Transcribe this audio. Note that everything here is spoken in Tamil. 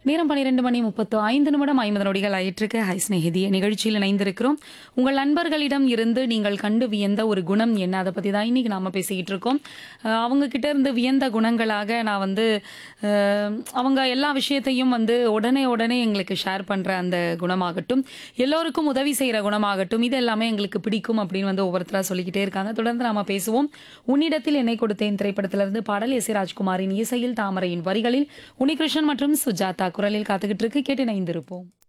நேரம் 12 மணி 35 நிமிடம் 50 நொடிகள் ஆயிட்டிருக்கு. ஹை ஸ்நேகிதியே நிகழ்ச்சியில் இணைந்திருக்கிறோம். உங்கள் நண்பர்களிடம் இருந்து நீங்கள் கண்டு வியந்த ஒரு குணம் என்ன? அத பத்தி தான் இன்னைக்கு நாம பேசிக்கிட்டு இருக்கோம். அவங்க கிட்ட இருந்து வியந்த குணங்களாக நான் வந்து அ அவங்க எல்லா விஷயத்தையும் வந்து உடனே உடனே எங்களுக்கு ஷேர் பண்ற அந்த குணமாகட்டும், எல்லோருக்கும் உதவி செய்ற குணமாகட்டும், இது எல்லாமே எங்களுக்கு பிடிக்கும் அப்படின்னு வந்து ஒவ்வொருத்தரா சொல்லிக்கிட்டே இருக்காங்க. தொடர்ந்து நாம பேசுவோம். "உன்னிடத்தில் என்னை கொடுத்தேன்" திரைப்படத்திலிருந்து பாடல் எஸ். ஏ. ராஜ்குமாரின் இசையில், தாமரையின் வரிகளில் உன்னிகிருஷ்ணன் மற்றும் சுஜாதா குரலில் காத்துக்கிட்டு இருக்கு. கேட்டு இணைந்திருப்போம்.